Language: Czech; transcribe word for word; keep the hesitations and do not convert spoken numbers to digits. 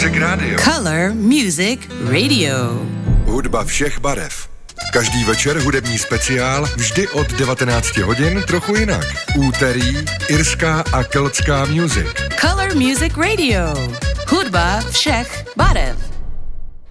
Music Radio. Color Music Radio. Hudba všech barev. Každý večer hudební speciál, vždy od devatenáct hodin, trochu jinak. Úterý, irská a keltská music. Color Music Radio. Hudba všech barev.